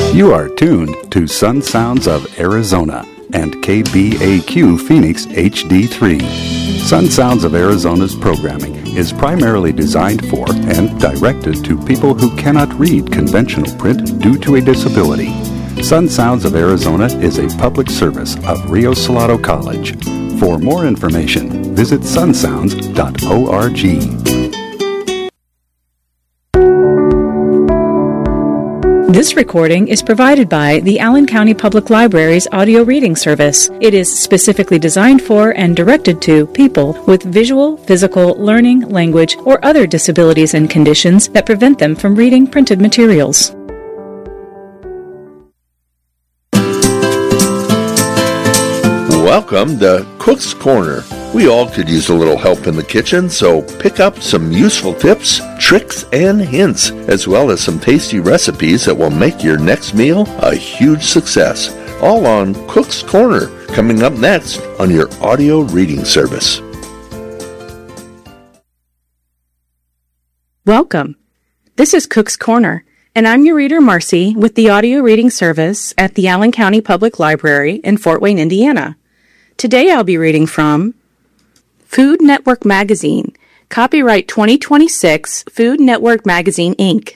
You are tuned to Sun Sounds of Arizona and KBAQ Phoenix HD3. Sun Sounds of Arizona's programming is primarily designed for and directed to people who cannot read conventional print due to a disability. Sun Sounds of Arizona is a public service of Rio Salado College. For more information, visit sunsounds.org. This recording is provided by the Allen County Public Library's audio reading service. It is specifically designed for and directed to people with visual, physical, learning, language, or other disabilities and conditions that prevent them from reading printed materials. Welcome to Cook's Corner. We all could use a little help in the kitchen, so pick up some useful tips, tricks, and hints, as well as some tasty recipes that will make your next meal a huge success. All on Cook's Corner, coming up next on your audio reading service. Welcome. This is Cook's Corner, and I'm your reader, Marcy, with the audio reading service at the Allen County Public Library in Fort Wayne, Indiana. Today I'll be reading from Food Network Magazine, copyright 2026, Food Network Magazine, Inc.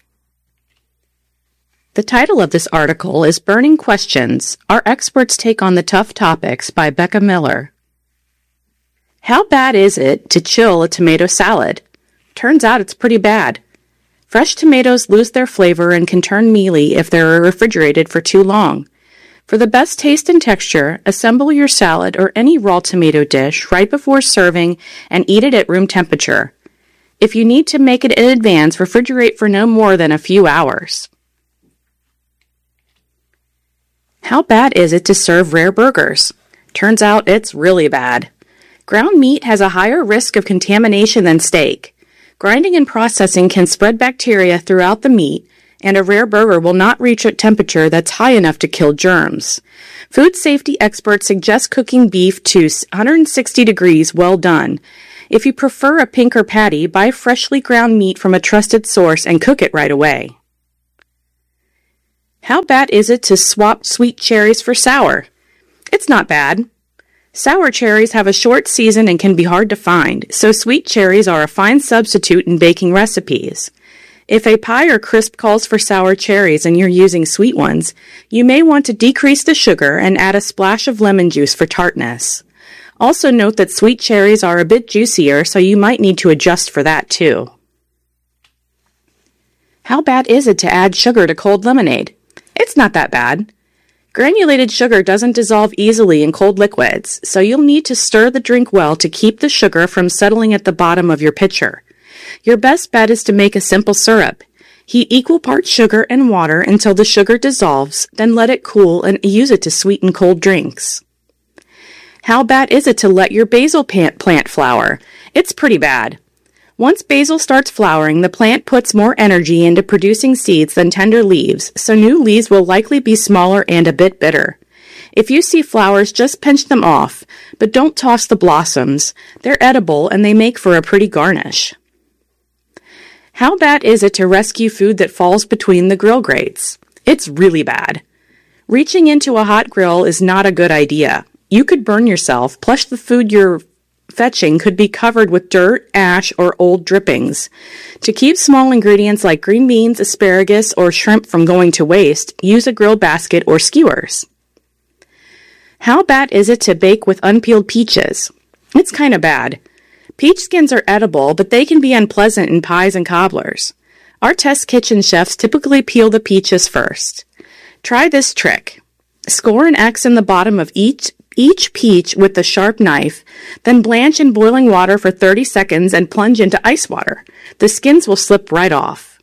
The title of this article is Burning Questions, Our Experts Take on the Tough Topics by Becca Miller. How bad is it to chill a tomato salad? Turns out it's pretty bad. Fresh tomatoes lose their flavor and can turn mealy if they're refrigerated for too long. For the best taste and texture, assemble your salad or any raw tomato dish right before serving and eat it at room temperature. If you need to make it in advance, refrigerate for no more than a few hours. How bad is it to serve rare burgers? Turns out it's really bad. Ground meat has a higher risk of contamination than steak. Grinding and processing can spread bacteria throughout the meat, and a rare burger will not reach a temperature that's high enough to kill germs. Food safety experts suggest cooking beef to 160 degrees well done. If you prefer a pinker patty, buy freshly ground meat from a trusted source and cook it right away. How bad is it to swap sweet cherries for sour? It's not bad. Sour cherries have a short season and can be hard to find, so sweet cherries are a fine substitute in baking recipes. If a pie or crisp calls for sour cherries and you're using sweet ones, you may want to decrease the sugar and add a splash of lemon juice for tartness. Also note that sweet cherries are a bit juicier, so you might need to adjust for that too. How bad is it to add sugar to cold lemonade? It's not that bad. Granulated sugar doesn't dissolve easily in cold liquids, so you'll need to stir the drink well to keep the sugar from settling at the bottom of your pitcher. Your best bet is to make a simple syrup. Heat equal parts sugar and water until the sugar dissolves, then let it cool and use it to sweeten cold drinks. How bad is it to let your basil plant flower? It's pretty bad. Once basil starts flowering, the plant puts more energy into producing seeds than tender leaves, so new leaves will likely be smaller and a bit bitter. If you see flowers, just pinch them off, but don't toss the blossoms. They're edible and they make for a pretty garnish. How bad is it to rescue food that falls between the grill grates? It's really bad. Reaching into a hot grill is not a good idea. You could burn yourself, plus the food you're fetching could be covered with dirt, ash, or old drippings. To keep small ingredients like green beans, asparagus, or shrimp from going to waste, use a grill basket or skewers. How bad is it to bake with unpeeled peaches? It's kind of bad. Peach skins are edible, but they can be unpleasant in pies and cobblers. Our test kitchen chefs typically peel the peaches first. Try this trick. Score an X in the bottom of each peach with a sharp knife, then blanch in boiling water for 30 seconds and plunge into ice water. The skins will slip right off.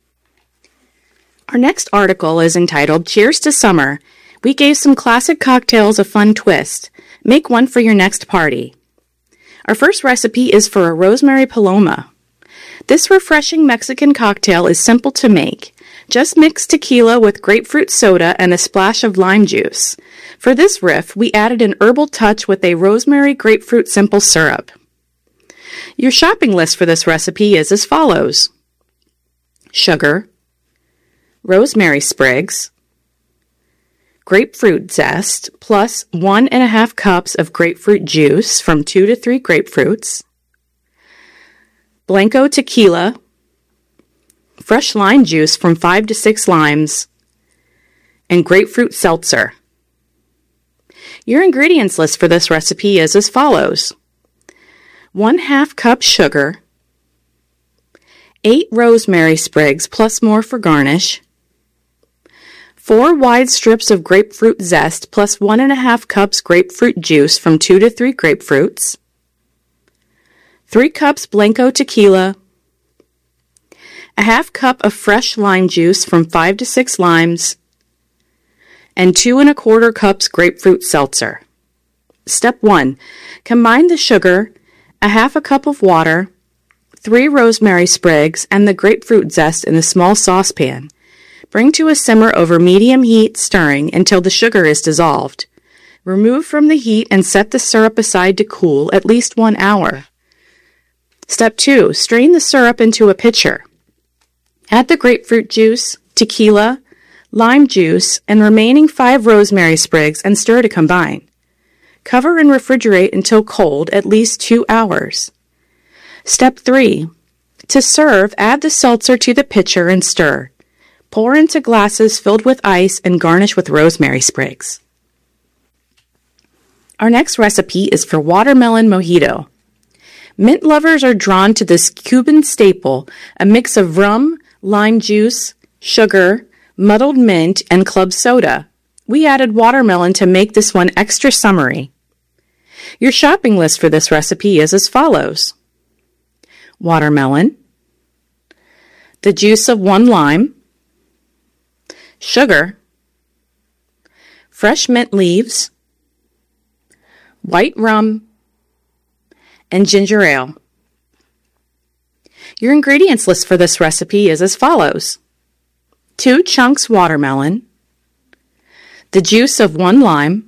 Our next article is entitled Cheers to Summer. We gave some classic cocktails a fun twist. Make one for your next party. Our first recipe is for a rosemary paloma. This refreshing Mexican cocktail is simple to make. Just mix tequila with grapefruit soda and a splash of lime juice. For this riff, we added an herbal touch with a rosemary grapefruit simple syrup. Your shopping list for this recipe is as follows: sugar, rosemary sprigs, grapefruit zest plus 1.5 cups of grapefruit juice from 2 to 3 grapefruits, Blanco tequila, fresh lime juice from 5 to 6 limes, and grapefruit seltzer. Your ingredients list for this recipe is as follows: 1/2 cup sugar, 8 rosemary sprigs plus more for garnish, 4 wide strips of grapefruit zest plus 1.5 cups grapefruit juice from 2 to 3 grapefruits, 3 cups Blanco tequila, 1/2 cup of fresh lime juice from 5 to 6 limes, and 2.25 cups grapefruit seltzer. Step 1. Combine the sugar, 1/2 cup of water, 3 rosemary sprigs, and the grapefruit zest in a small saucepan. Bring to a simmer over medium heat, stirring until the sugar is dissolved. Remove from the heat and set the syrup aside to cool at least 1 hour. Step 2. Strain the syrup into a pitcher. Add the grapefruit juice, tequila, lime juice, and remaining 5 rosemary sprigs and stir to combine. Cover and refrigerate until cold at least 2 hours. Step 3. To serve, add the seltzer to the pitcher and stir. Pour into glasses filled with ice and garnish with rosemary sprigs. Our next recipe is for watermelon mojito. Mint lovers are drawn to this Cuban staple, a mix of rum, lime juice, sugar, muddled mint, and club soda. We added watermelon to make this one extra summery. Your shopping list for this recipe is as follows: watermelon, the juice of 1 lime, sugar, fresh mint leaves, white rum, and ginger ale. Your ingredients list for this recipe is as follows: 2 chunks watermelon, the juice of 1 lime,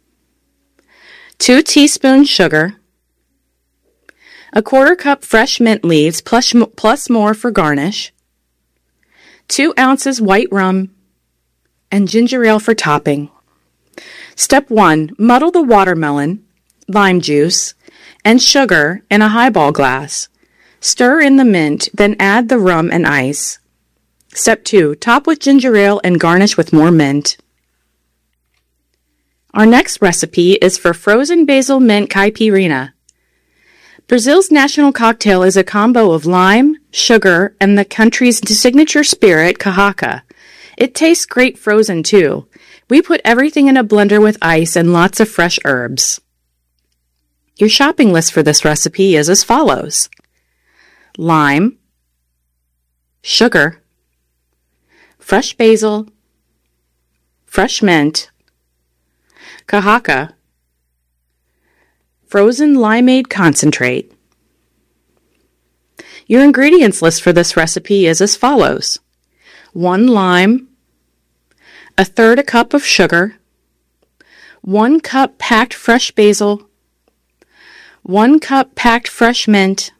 2 teaspoons sugar, 1/4 cup fresh mint leaves plus more for garnish, 2 ounces white rum, and ginger ale for topping. Step 1. Muddle the watermelon, lime juice, and sugar in a highball glass. Stir in the mint, then add the rum and ice. Step 2. Top with ginger ale and garnish with more mint. Our next recipe is for frozen basil mint caipirinha. Brazil's national cocktail is a combo of lime, sugar, and the country's signature spirit, cajaca. It tastes great frozen too. We put everything in a blender with ice and lots of fresh herbs. Your shopping list for this recipe is as follows: lime, sugar, fresh basil, fresh mint, cajaca, frozen limeade concentrate. Your ingredients list for this recipe is as follows: 1 lime, 1/3 cup of sugar, 1 cup packed fresh basil, 1 cup packed fresh mint,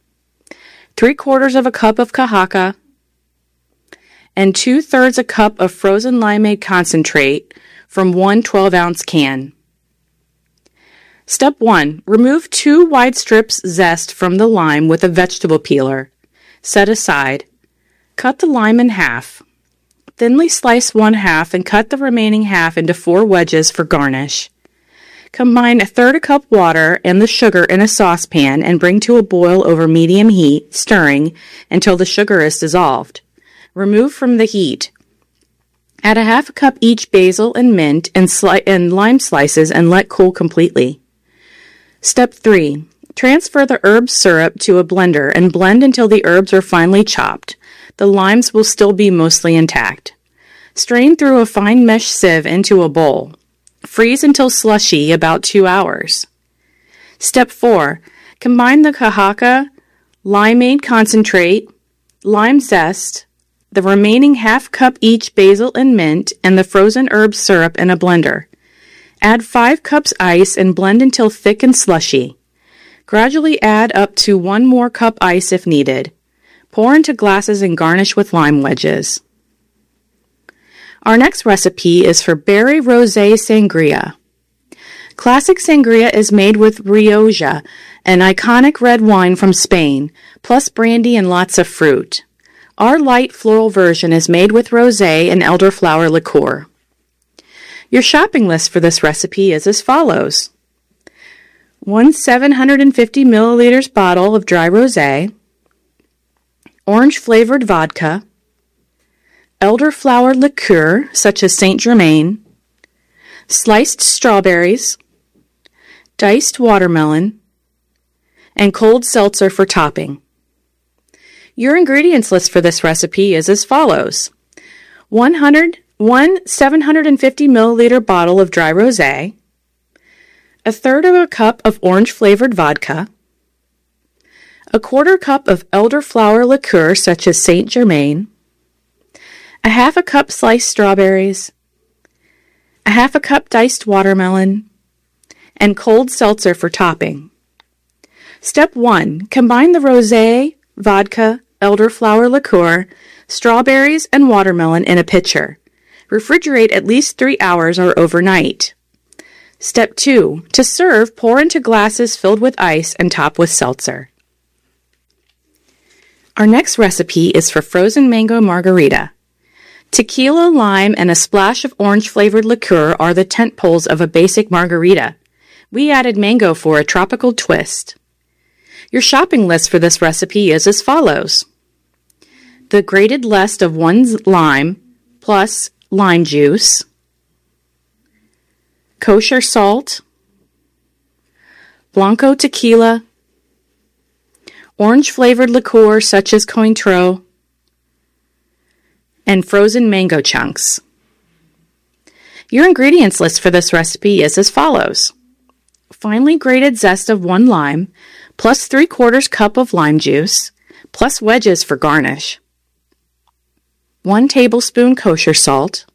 3/4 cup of cajaca, and 2/3 a cup of frozen limeade concentrate from 1 12-ounce can. Step 1. Remove 2 wide strips zest from the lime with a vegetable peeler. Set aside. Cut the lime in half. Thinly slice 1/2 and cut the remaining half into 4 wedges for garnish. Combine 1/3 cup water and the sugar in a saucepan and bring to a boil over medium heat, stirring until the sugar is dissolved. Remove from the heat. Add 1/2 cup each basil and mint and lime slices and let cool completely. Step 3. Transfer the herb syrup to a blender and blend until the herbs are finely chopped. The limes will still be mostly intact. Strain through a fine mesh sieve into a bowl. Freeze until slushy, about 2 hours. Step 4. Combine the cajaca, limeade concentrate, lime zest, the remaining 1/2 cup each basil and mint, and the frozen herb syrup in a blender. Add 5 cups ice and blend until thick and slushy. Gradually add up to 1 more cup ice if needed. Pour into glasses and garnish with lime wedges. Our next recipe is for berry rosé sangria. Classic sangria is made with Rioja, an iconic red wine from Spain, plus brandy and lots of fruit. Our light floral version is made with rosé and elderflower liqueur. Your shopping list for this recipe is as follows. 1 750 milliliters bottle of dry rosé, orange-flavored vodka, elderflower liqueur such as Saint Germain, sliced strawberries, diced watermelon, and cold seltzer for topping. Your ingredients list for this recipe is as follows. 1 750 milliliter bottle of dry rosé, 1/3 cup of orange-flavored vodka, 1/4 cup of elderflower liqueur such as Saint Germain, 1/2 cup sliced strawberries, 1/2 cup diced watermelon, and cold seltzer for topping. Step 1. Combine the rosé, vodka, elderflower liqueur, strawberries, and watermelon in a pitcher. Refrigerate at least 3 hours or overnight. Step 2. To serve, pour into glasses filled with ice and top with seltzer. Our next recipe is for frozen mango margarita. Tequila, lime, and a splash of orange-flavored liqueur are the tent poles of a basic margarita. We added mango for a tropical twist. Your shopping list for this recipe is as follows. The grated zest of 1 lime plus lime juice, kosher salt, Blanco tequila, orange-flavored liqueur such as Cointreau, and frozen mango chunks. Your ingredients list for this recipe is as follows. Finely grated zest of 1 lime, plus 3/4 cup of lime juice, plus wedges for garnish. 1 tablespoon kosher salt,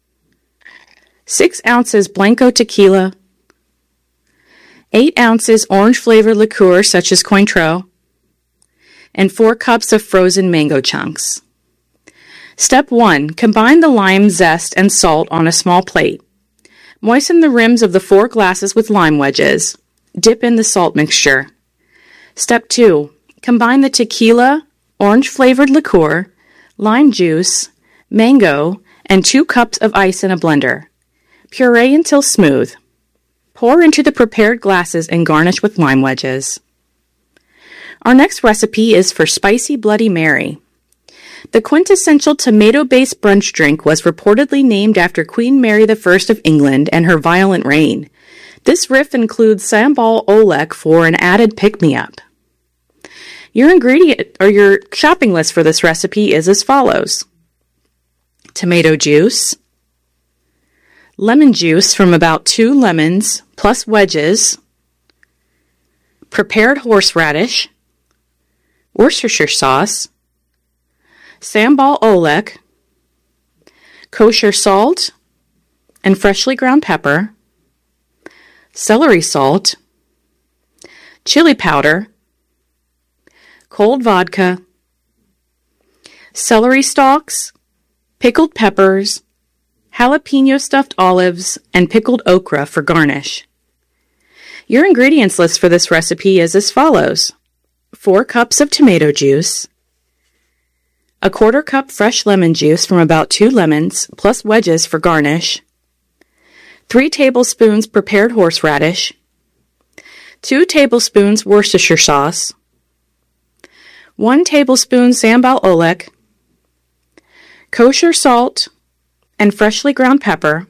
6 ounces Blanco tequila, 8 ounces orange-flavored liqueur such as Cointreau, and 4 cups of frozen mango chunks. Step 1. Combine the lime zest and salt on a small plate. Moisten the rims of the 4 glasses with lime wedges. Dip in the salt mixture. Step 2. Combine the tequila, orange-flavored liqueur, lime juice, mango, and 2 cups of ice in a blender. Puree until smooth. Pour into the prepared glasses and garnish with lime wedges. Our next recipe is for spicy Bloody Mary. The quintessential tomato-based brunch drink was reportedly named after Queen Mary I of England and her violent reign. This riff includes sambal oelek for an added pick-me-up. Your shopping list for this recipe is as follows. Tomato juice, lemon juice from about 2 lemons plus wedges, prepared horseradish, Worcestershire sauce, sambal oelek, kosher salt and freshly ground pepper, celery salt, chili powder, cold vodka, celery stalks, pickled peppers, jalapeno stuffed olives, and pickled okra for garnish. Your ingredients list for this recipe is as follows. 4 cups of tomato juice, 1/4 cup fresh lemon juice from about 2 lemons, plus wedges for garnish, 3 tablespoons prepared horseradish, 2 tablespoons Worcestershire sauce, 1 tablespoon sambal oelek, kosher salt and freshly ground pepper,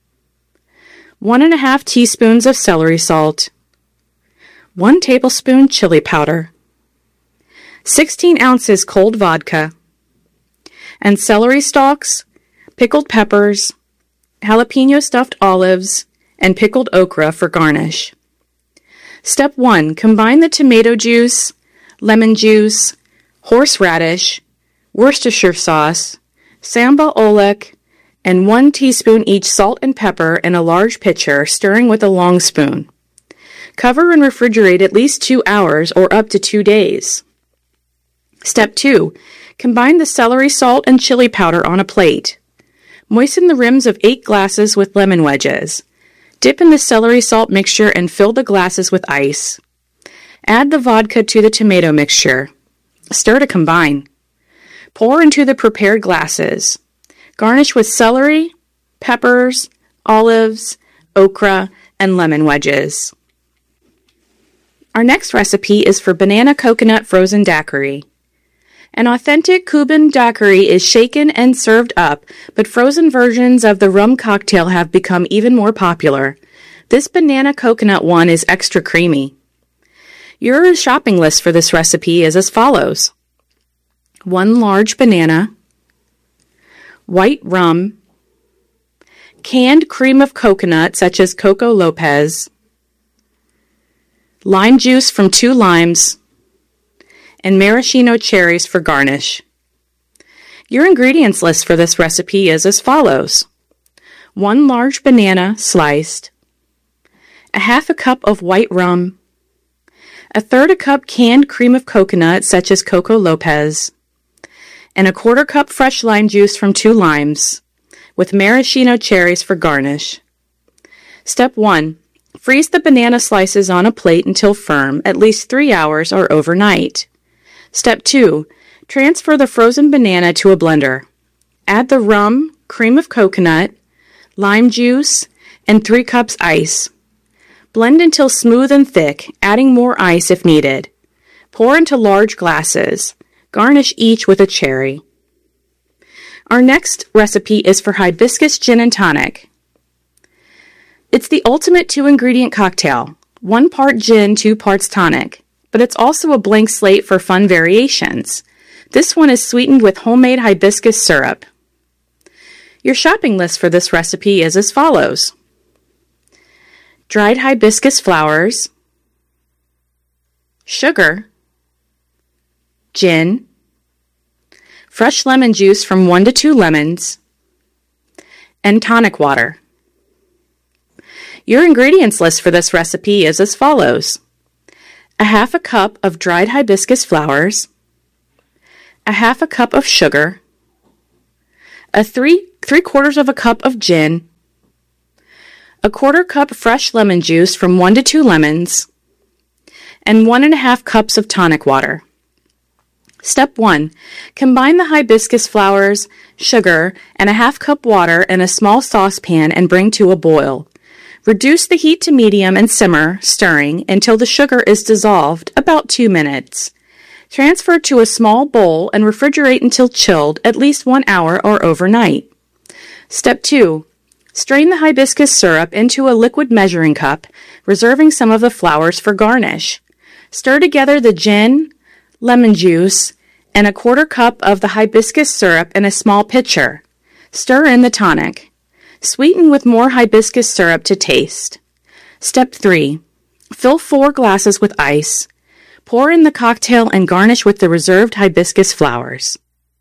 1½ teaspoons of celery salt, 1 tablespoon chili powder, 16 ounces cold vodka, and celery stalks, pickled peppers, jalapeno stuffed olives, and pickled okra for garnish. Step 1. Combine the tomato juice, lemon juice, horseradish, Worcestershire sauce, sambal oelek, and 1 teaspoon each salt and pepper in a large pitcher, stirring with a long spoon. Cover and refrigerate at least 2 hours or up to 2 days. Step 2. Combine the celery salt and chili powder on a plate. Moisten the rims of 8 glasses with lemon wedges. Dip in the celery salt mixture and fill the glasses with ice. Add the vodka to the tomato mixture. Stir to combine. Pour into the prepared glasses. Garnish with celery, peppers, olives, okra, and lemon wedges. Our next recipe is for banana coconut frozen daiquiri. An authentic Cuban daiquiri is shaken and served up, but frozen versions of the rum cocktail have become even more popular. This banana coconut one is extra creamy. Your shopping list for this recipe is as follows: 1 large banana, white rum, canned cream of coconut such as Coco Lopez, lime juice from 2 limes, and maraschino cherries for garnish. Your ingredients list for this recipe is as follows: 1 large banana sliced, a half a cup of white rum, a third a cup canned cream of coconut such as Coco Lopez, and a quarter cup fresh lime juice from 2 limes, with maraschino cherries for garnish. Step 1. Freeze the banana slices on a plate until firm, at least 3 hours or overnight. Step 2. Transfer the frozen banana to a blender. Add the rum, cream of coconut, lime juice, and 3 cups ice. Blend until smooth and thick, adding more ice if needed. Pour into large glasses. Garnish each with a cherry. Our next recipe is for hibiscus gin and tonic. It's the ultimate 2-ingredient cocktail. 1 part gin, 2 parts tonic. But it's also a blank slate for fun variations. This one is sweetened with homemade hibiscus syrup. Your shopping list for this recipe is as follows: dried hibiscus flowers, sugar, gin, fresh lemon juice from 1 to 2 lemons, and tonic water. Your ingredients list for this recipe is as follows: a half a cup of dried hibiscus flowers, a half a cup of sugar, a 3/4 of a cup of gin, a quarter cup fresh lemon juice from 1 to 2 lemons, and 1½ cups of tonic water. Step 1. Combine the hibiscus flowers, sugar, and a half cup water in a small saucepan and bring to a boil. Reduce the heat to medium and simmer, stirring, until the sugar is dissolved, about 2 minutes. Transfer to a small bowl and refrigerate until chilled, at least 1 hour or overnight. Step 2. Strain the hibiscus syrup into a liquid measuring cup, reserving some of the flowers for garnish. Stir together the gin, lemon juice, and a quarter cup of the hibiscus syrup in a small pitcher. Stir in the tonic. Sweeten with more hibiscus syrup to taste. Step 3. Fill 4 glasses with ice. Pour in the cocktail and garnish with the reserved hibiscus flowers.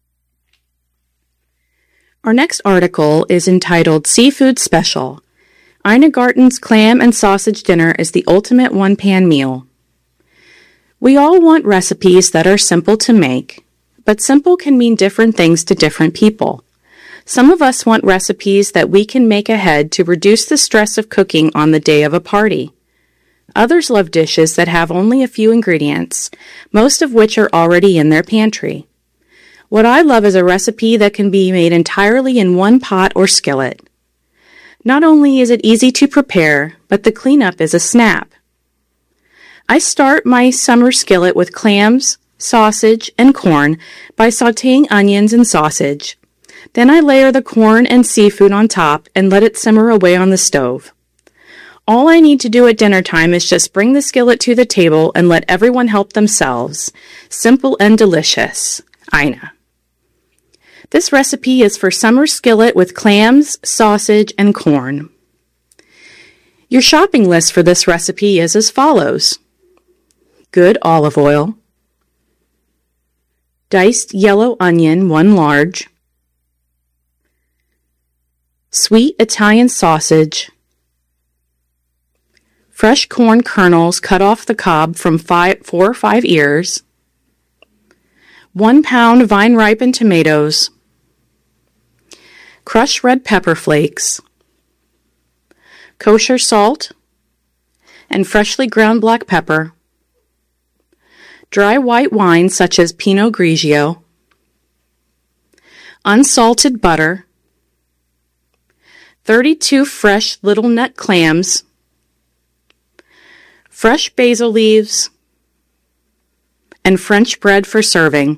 Our next article is entitled Seafood Special. Ina Garten's clam and sausage dinner is the ultimate one-pan meal. We all want recipes that are simple to make, but simple can mean different things to different people. Some of us want recipes that we can make ahead to reduce the stress of cooking on the day of a party. Others love dishes that have only a few ingredients, most of which are already in their pantry. What I love is a recipe that can be made entirely in 1 pot or skillet. Not only is it easy to prepare, but the cleanup is a snap. I start my summer skillet with clams, sausage, and corn by sautéing onions and sausage. Then I layer the corn and seafood on top and let it simmer away on the stove. All I need to do at dinner time is just bring the skillet to the table and let everyone help themselves. Simple and delicious. Ina. This recipe is for summer skillet with clams, sausage, and corn. Your shopping list for this recipe is as follows: good olive oil, diced yellow onion, 1 large, sweet Italian sausage, fresh corn kernels cut off the cob from 4 or 5 ears, 1 pound vine-ripened tomatoes, crushed red pepper flakes, kosher salt, and freshly ground black pepper, dry white wine such as Pinot Grigio, unsalted butter, 32 fresh little nut clams, fresh basil leaves, and French bread for serving.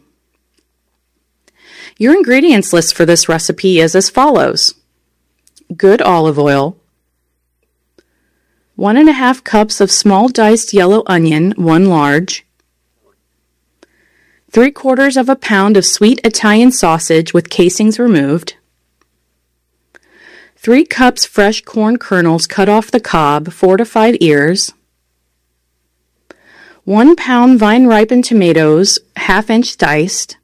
Your ingredients list for this recipe is as follows: good olive oil, 1.5 cups of small diced yellow onion, 1 large, 3/4 of a pound of sweet Italian sausage with casings removed, 3 cups fresh corn kernels cut off the cob, 4 to 5 ears, 1 pound vine-ripened tomatoes, 1/2 inch diced,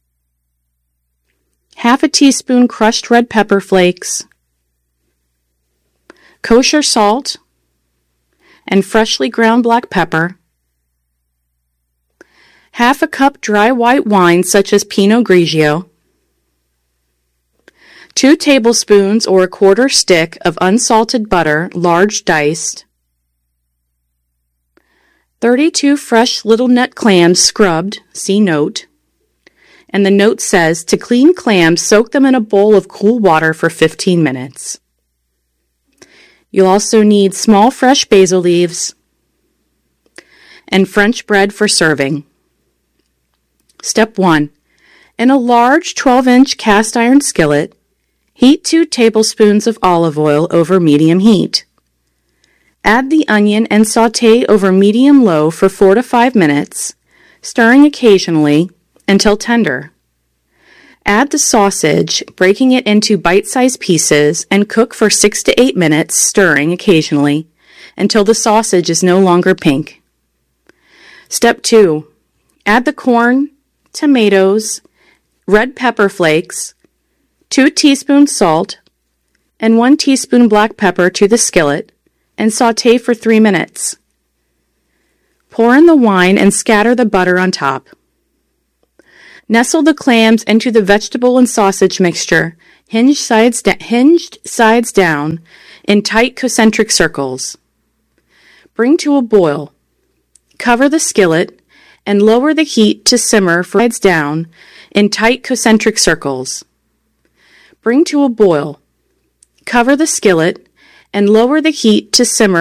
1/2 teaspoon crushed red pepper flakes, kosher salt, and freshly ground black pepper, 1/2 cup dry white wine such as Pinot Grigio, 2 tablespoons or 1/4 stick of unsalted butter, large diced, 32 fresh little nut clams scrubbed, see note, and the note says to clean clams, soak them in a bowl of cool water for 15 minutes. You'll also need small fresh basil leaves and French bread for serving. Step 1. In a large 12-inch cast iron skillet, heat 2 tablespoons of olive oil over medium heat. Add the onion and sauté over medium-low for 4 to 5 minutes, stirring occasionally until tender. Add the sausage, breaking it into bite-sized pieces, and cook for 6 to 8 minutes, stirring occasionally, until the sausage is no longer pink. Step 2. Add the corn, tomatoes, red pepper flakes, 2 teaspoons salt, and 1 teaspoon black pepper to the skillet, and sauté for 3 minutes. Pour in the wine and scatter the butter on top. Nestle the clams into the vegetable and sausage mixture, hinged sides down, in tight concentric circles. Bring to a boil. Cover the skillet and lower the heat to simmer for sides down in tight concentric circles. Bring to a boil. Cover the skillet and lower the heat to simmer